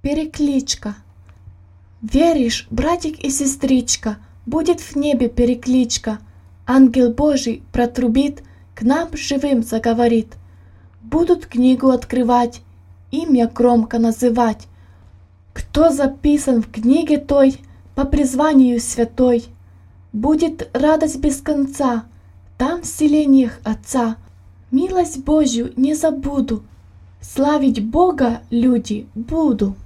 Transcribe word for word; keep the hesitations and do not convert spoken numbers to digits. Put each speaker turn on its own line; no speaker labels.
Перекличка. Веришь, братик и сестричка, будет в небе перекличка. Ангел Божий протрубит, к нам живым заговорит. Будут книгу открывать, имя громко называть. Кто записан в книге той, по призванию святой, будет радость без конца, там в селениях Отца. Милость Божью не забуду, славить Бога, люди, буду.